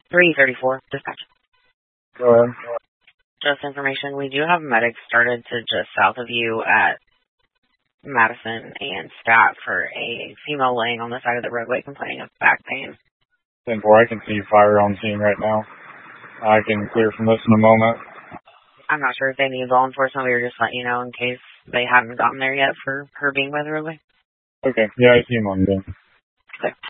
334, dispatch. Go ahead. Just information, we do have medics started to just south of you at Madison and Stat for a female laying on the side of the roadway complaining of back pain. 10-4, I can see fire on scene right now. I can clear from this in a moment. I'm not sure if they need law enforcement. We were just letting you know in case they haven't gotten there yet for her being by the roadway. Okay, yeah, I see him on scene. Okay.